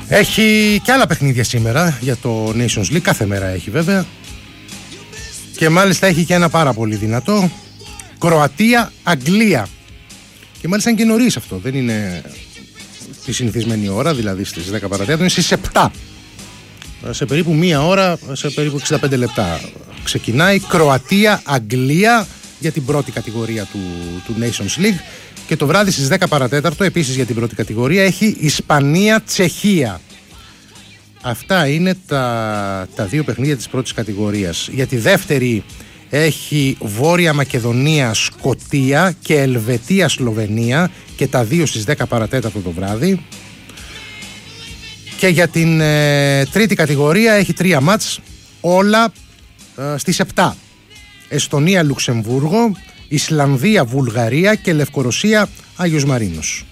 Έχει και άλλα παιχνίδια σήμερα για το Nations League. Κάθε μέρα έχει βέβαια. Και μάλιστα έχει και ένα πάρα πολύ δυνατό. Κροατία-Αγγλία. Και μάλιστα είναι και νωρίς αυτό. Δεν είναι τη συνηθισμένη ώρα, δηλαδή στις 10 παρατέταρτο, είναι στις 7. Σε περίπου μία ώρα, σε περίπου 65 λεπτά ξεκινάει. Κροατία-Αγγλία για την πρώτη κατηγορία του Nations League. Και το βράδυ στις 10 παρατέταρτο, επίσης για την πρώτη κατηγορία, έχει Ισπανία-Τσεχία. Αυτά είναι τα δύο παιχνίδια της πρώτης κατηγορίας. Για τη δεύτερη έχει Βόρεια Μακεδονία-Σκωτία και Ελβετία-Σλοβενία, και τα δύο στις 10 παρατέταρτο το βράδυ. Και για την τρίτη κατηγορία έχει 3 μάτς, όλα στις 7. Εστονία-Λουξεμβούργο, Ισλανδία-Βουλγαρία και Λευκορωσία-Άγιος Μαρίνος.